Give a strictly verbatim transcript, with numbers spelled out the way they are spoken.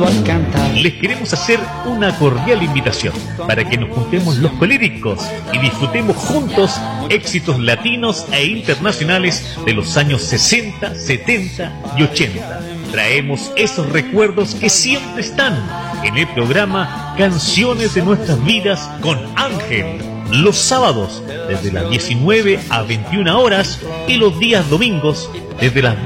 Les queremos hacer una cordial invitación para que nos juntemos los colíricos y disfrutemos juntos éxitos latinos e internacionales de los años sesenta, setenta y ochenta. Traemos esos recuerdos que siempre están en el programa Canciones de Nuestras Vidas con Ángel, los sábados desde las diecinueve a veintiuna horas y los días domingos desde las